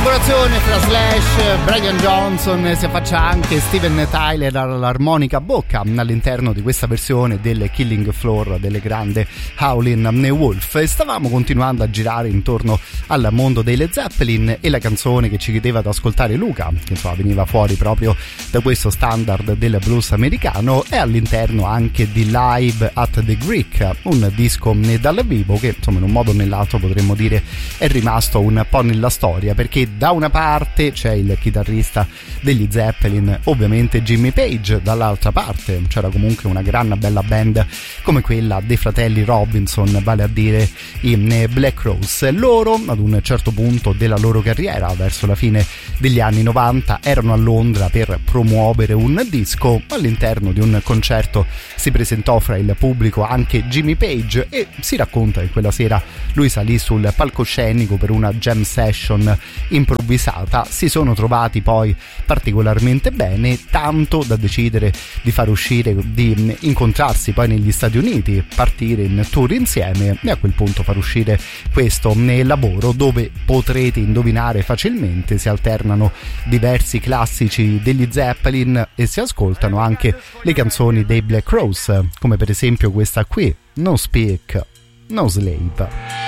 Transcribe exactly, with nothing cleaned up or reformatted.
collaborazione fra Slash, Brian Johnson, si affaccia anche Steven Tyler all'armonica a bocca all'interno di questa versione del Killing Floor delle grande Howlin' Wolf. E stavamo continuando a girare intorno al mondo dei Led Zeppelin e la canzone che ci chiedeva ad ascoltare Luca, che insomma veniva fuori proprio da questo standard del blues americano, è all'interno anche di Live at the Greek, un disco dal vivo che insomma in un modo o nell'altro potremmo dire è rimasto un po' nella storia, perché da una parte c'è il chitarrista degli Zeppelin, ovviamente Jimmy Page, dall'altra parte c'era comunque una gran bella band come quella dei fratelli Robinson, vale a dire i Black Crowes. Loro ad un certo punto della loro carriera, verso la fine degli anni novanta, erano a Londra per promuovere un disco. All'interno di un concerto si presentò fra il pubblico anche Jimmy Page e si racconta che quella sera lui salì sul palcoscenico per una jam session improvvisata. Si sono trovati poi particolarmente bene, tanto da decidere di far uscire, di incontrarsi poi negli Stati Uniti, partire in tour insieme e a quel punto far uscire questo lavoro dove potrete indovinare facilmente si alternano diversi classici degli Zeppelin e si ascoltano anche le canzoni dei Black Crowes, come per esempio questa qui, No Speak, No Slave.